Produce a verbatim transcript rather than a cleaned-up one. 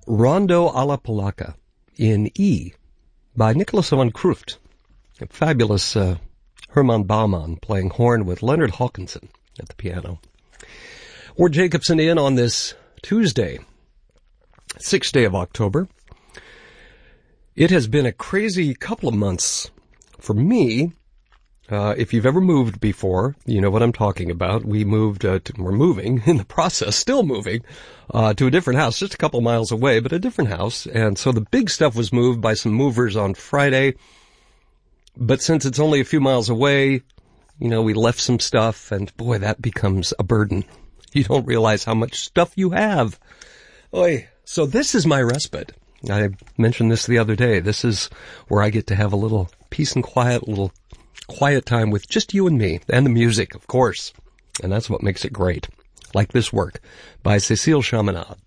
Rondo alla Polacca in E by Nicholas van Kruft. A fabulous uh, Herman Baumann playing horn with Leonard Hawkinson at the piano. Ward Jacobson in on this Tuesday, sixth day of October. It has been a crazy couple of months for me. Uh, if you've ever moved before, you know what I'm talking about. We moved, uh, to, we're moving, in the process, still moving, uh, to a different house, just a couple miles away, but a different house. And so the big stuff was moved by some movers on Friday. But since it's only a few miles away, you know, we left some stuff, and boy, that becomes a burden. You don't realize how much stuff you have. Oy. So this is my respite. I mentioned this the other day. This is where I get to have a little peace and quiet, a little quiet time with just you and me, and the music, of course. And that's what makes it great. Like this work by Cécile Chaminade.